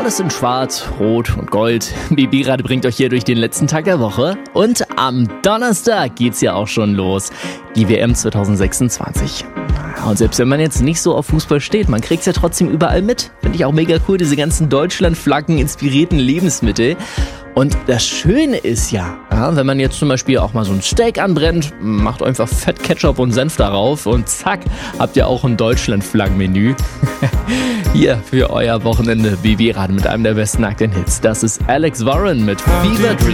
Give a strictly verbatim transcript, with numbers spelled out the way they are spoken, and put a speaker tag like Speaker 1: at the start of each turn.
Speaker 1: Alles in Schwarz, Rot und Gold. B B-Radio bringt euch hier durch den letzten Tag der Woche. Und am Donnerstag geht's ja auch schon los. Die W M zwanzig sechsundzwanzig. Und selbst wenn man jetzt nicht so auf Fußball steht, man kriegt's ja trotzdem überall mit. Finde ich auch mega cool, diese ganzen Deutschland-Flaggen inspirierten Lebensmittel. Und das Schöne ist ja, ja, wenn man jetzt zum Beispiel auch mal so ein Steak anbrennt, macht einfach Fett, Ketchup und Senf darauf und zack, habt ihr auch ein Deutschland-Flaggenmenü. Hier für euer Wochenende B B-Radio mit einem der besten aktuellen Hits. Das ist Alex Warren mit Fever Dream.